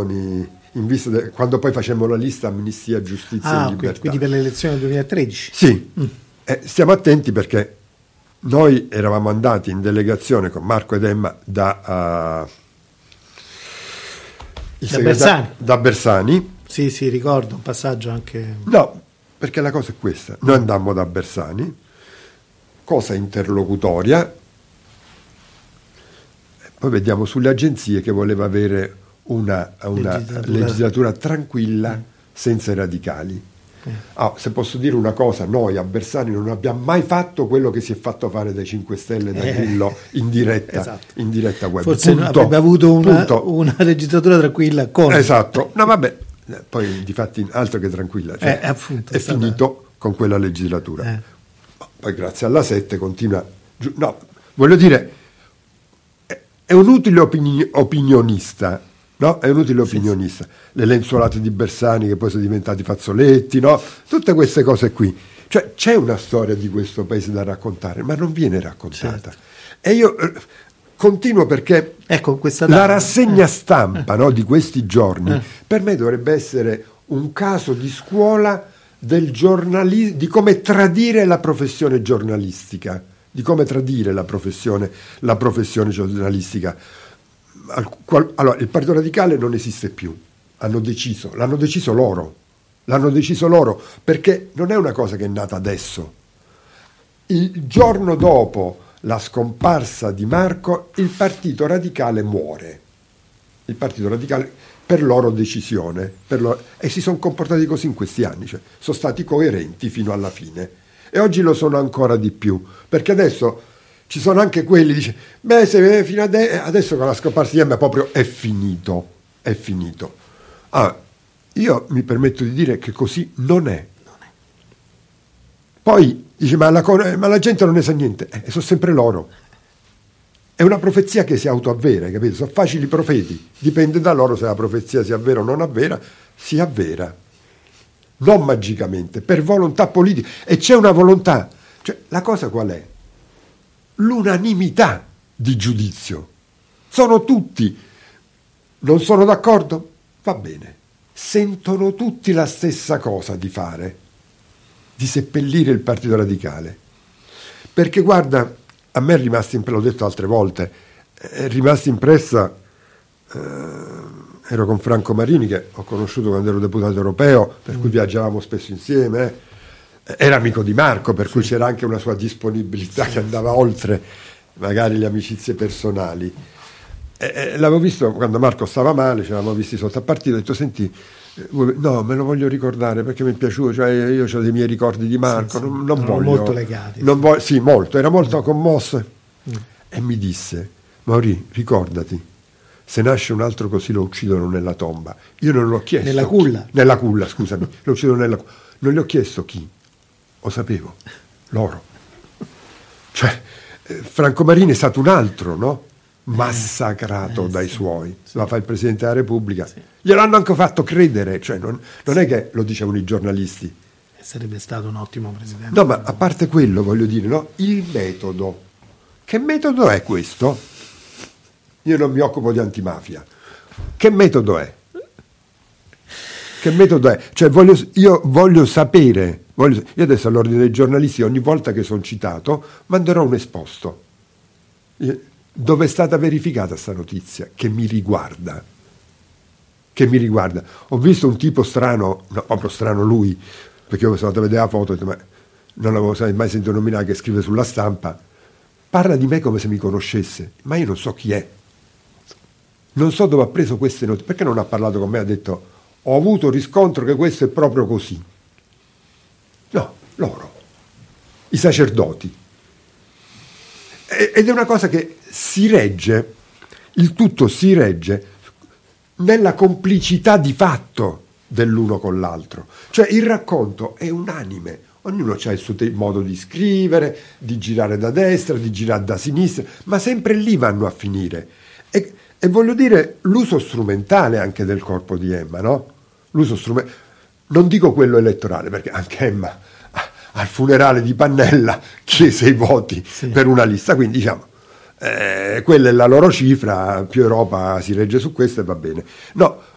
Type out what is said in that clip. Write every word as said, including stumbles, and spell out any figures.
in vista de, quando poi facemmo la lista Amnistia, Giustizia ah, e Libertà. Quindi per le elezioni del duemilatredici? Sì, mm. eh, stiamo attenti perché noi eravamo andati in delegazione con Marco ed Emma da, uh, da Bersani. Da Bersani. Sì, sì, ricordo un passaggio anche... No, perché la cosa è questa. Noi andammo da Bersani, cosa interlocutoria, poi vediamo sulle agenzie che voleva avere una, una legislatura. legislatura tranquilla, mm. senza i radicali. Mm. Oh, se posso dire una cosa, noi a Bersani non abbiamo mai fatto quello che si è fatto fare dai cinque Stelle, da Grillo, eh. in diretta, esatto. in diretta web. Forse punto, avrebbe avuto una, una legislatura tranquilla con... Esatto, no vabbè, poi di fatti altro che tranquilla, cioè, eh, appunto, è finito con quella legislatura. Eh. Poi grazie alla sette continua... No, voglio dire, è un utile opini- opinionista, no? È un utile opinionista. Sì, sì. Le lenzuolate di Bersani che poi sono diventati fazzoletti, no? Tutte queste cose qui. Cioè c'è una storia di questo paese da raccontare, ma non viene raccontata. Certo. E io eh, continuo perché ecco, questa la rassegna stampa, no, di questi giorni, eh. per me dovrebbe essere un caso di scuola del giornalismo, di come tradire la professione giornalistica. di come tradire la professione, la professione giornalistica. Allora, il Partito Radicale non esiste più, hanno deciso, l'hanno deciso loro, l'hanno deciso loro, perché non è una cosa che è nata adesso. Il giorno dopo la scomparsa di Marco, il Partito Radicale muore. Il Partito Radicale, per loro decisione, per loro, e si sono comportati così in questi anni, cioè sono stati coerenti fino alla fine. E oggi lo sono ancora di più, perché adesso ci sono anche quelli che dicono, beh, se fino ade- adesso con la scomparsa di Emma proprio è finito, è finito. Ah, io mi permetto di dire che così non è. Non è. Poi dice, ma la, ma la gente non ne sa niente, eh, sono sempre loro. È una profezia che si autoavvera, capito? Sono facili profeti, dipende da loro se la profezia sia vera o non avvera, si avvera. Non magicamente, per volontà politica. E c'è una volontà. Cioè, la cosa qual è? L'unanimità di giudizio. Sono tutti. Non sono d'accordo? Va bene. Sentono tutti la stessa cosa di fare, di seppellire il Partito Radicale. Perché guarda, a me è rimasto impressa, l'ho detto altre volte, è rimasto impressa... Eh, ero con Franco Marini, che ho conosciuto quando ero deputato europeo, per cui viaggiavamo spesso insieme, eh. era amico di Marco, per cui c'era anche una sua disponibilità che andava oltre magari le amicizie personali. E, e, l'avevo visto quando Marco stava male, ci eravamo visti sotto a partito, ho detto, senti, no, me lo voglio ricordare perché mi è piaciuto, cioè io ho dei miei ricordi di Marco, sì, sì, non, non voglio... molto legati. Non voglio, sì, molto, era molto commosso. Mm. E mi disse, Mauri, ricordati, se nasce un altro così lo uccidono nella tomba. Io non l'ho chiesto. Nella culla? Chi, nella culla, scusami. Lo uccidono nella culla. Non gli ho chiesto chi. Lo sapevo. Loro. Cioè, eh, Franco Marini è stato un altro, no? Massacrato eh, dai sì, suoi. Sì. Lo fa il Presidente della Repubblica. Sì. Gliel'hanno anche fatto credere. Cioè, non, non sì. è che lo dicevano i giornalisti. Sarebbe stato un ottimo Presidente. No, ma a parte quello, voglio dire, no? Il metodo. Che metodo è questo? Io non mi occupo di antimafia. Che metodo è? Che metodo è? Cioè voglio, io voglio sapere, voglio, io adesso all'ordine dei giornalisti ogni volta che sono citato manderò un esposto dove è stata verificata sta notizia che mi riguarda. Che mi riguarda. Ho visto un tipo strano, no, proprio strano lui, perché io sono andato a vedere la foto e ho detto, ma non l'avevo mai sentito nominare, che scrive sulla stampa, parla di me come se mi conoscesse, ma io non so chi è. Non so dove ha preso queste notizie, perché non ha parlato con me, ha detto ho avuto riscontro che questo è proprio così. No, loro, i sacerdoti. Ed è una cosa che si regge, il tutto si regge nella complicità di fatto dell'uno con l'altro. Cioè il racconto è unanime, ognuno ha il suo te- modo di scrivere, di girare da destra, di girare da sinistra, ma sempre lì vanno a finire. E, E voglio dire l'uso strumentale anche del corpo di Emma, no? L'uso strumentale, non dico quello elettorale, perché anche Emma al funerale di Pannella chiese i voti sì. per una lista, quindi diciamo, eh, quella è la loro cifra, più Europa si regge su questo e va bene. No,